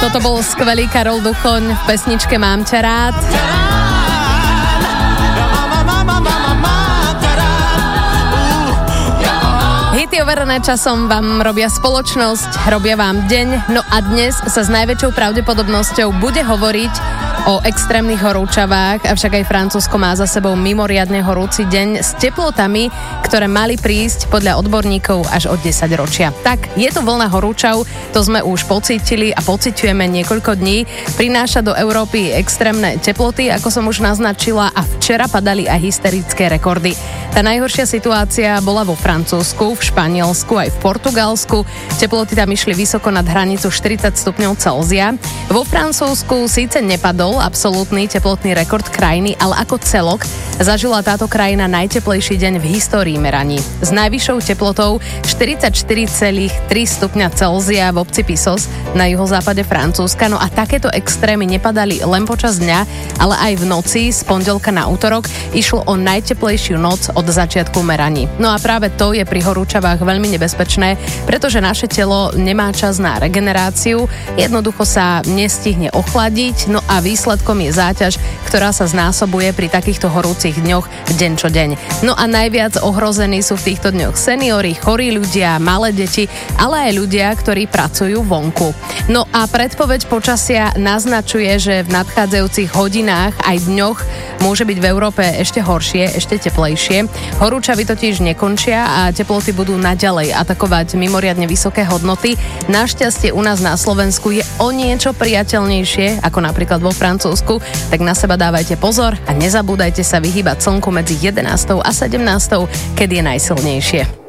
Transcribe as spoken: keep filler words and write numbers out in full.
Toto bol skvelý Karol Duchoň v pesničke Mám ťa rád. Hity overené časom vám robia spoločnosť, robia vám deň, no a dnes sa s najväčšou pravdepodobnosťou bude hovoriť o extrémnych horúčavách, avšak aj Francúzsko má za sebou mimoriadne horúci deň s teplotami, ktoré mali prísť podľa odborníkov až od desaťročia. Tak, je to vlna horúčav, to sme už pocítili a pociťujeme niekoľko dní. Prináša do Európy extrémne teploty, ako som už naznačila, a včera padali aj hysterické rekordy. Tá najhoršia situácia bola vo Francúzsku, v Španielsku aj v Portugalsku. Teploty tam išli vysoko nad hranicu štyridsať stupňov Celzia. Vo Francúzsku síce nepadol absolútny teplotný rekord krajiny, ale ako celok zažila táto krajina najteplejší deň v histórii meraní. S najvyššou teplotou štyridsaťštyri celá tri stupňa Celzia v obci Pisos na juhozápade Francúzska. No a takéto extrémy nepadali len počas dňa, ale aj v noci z pondelka na útorok. Išlo o najteplejšiu noc od začiatku meraní. No a práve to je pri horúčavách veľmi nebezpečné, pretože naše telo nemá čas na regeneráciu, jednoducho sa nestihne ochladiť, no a výsledkom je záťaž, ktorá sa znásobuje pri takýchto horúcich dňoch deň čo deň. No a najviac ohrození sú v týchto dňoch seniori, chorí ľudia, malé deti, ale aj ľudia, ktorí pracujú vonku. No a predpoveď počasia naznačuje, že v nadchádzajúcich hodinách aj dňoch môže byť v Európe ešte horšie, ešte teplejšie. Horúčavy totiž nekončia a teploty budú naďalej atakovať mimoriadne vysoké hodnoty. Našťastie u nás na Slovensku je o niečo priateľnejšie, ako napríklad vo Francúzsku, tak na seba dávajte pozor a nezabúdajte sa vyhýbať slnku medzi jedenástou a sedemnástou, keď je najsilnejšie.